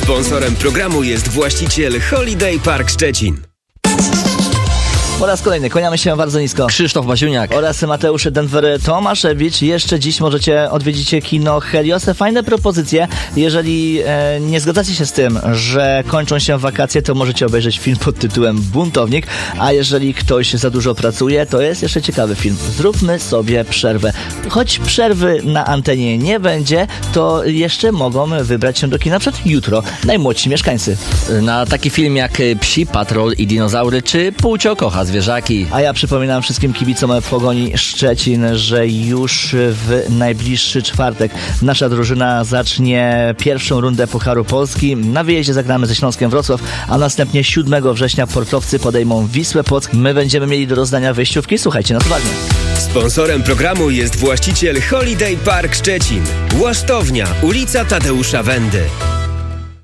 Sponsorem programu jest właściciel Holiday Park Szczecin. Po raz kolejny kłaniamy się bardzo nisko. Krzysztof Basiuniak oraz Mateusz Denver Tomaszewicz. Jeszcze dziś możecie odwiedzić kino Helios. Fajne propozycje. Jeżeli nie zgadzacie się z tym, że kończą się wakacje, to możecie obejrzeć film pod tytułem Buntownik. A jeżeli ktoś za dużo pracuje, to jest jeszcze ciekawy film. Zróbmy sobie przerwę. Choć przerwy na antenie nie będzie, to jeszcze mogą wybrać się do kina przed jutro najmłodsi mieszkańcy. Na taki film jak Psi Patrol i Dinozaury czy Półcio kocha zwierzaki. A ja przypominam wszystkim kibicom Pogoni Szczecin, że już w najbliższy czwartek nasza drużyna zacznie pierwszą rundę Pucharu Polski. Na wyjeździe zagramy ze Śląskiem Wrocław, a następnie 7 września portowcy podejmą Wisłę Płock. My będziemy mieli do rozdania wyjściówki. Słuchajcie nas uważnie. Sponsorem programu jest właściciel Holiday Park Szczecin. Łasztownia, ulica Tadeusza Wendy.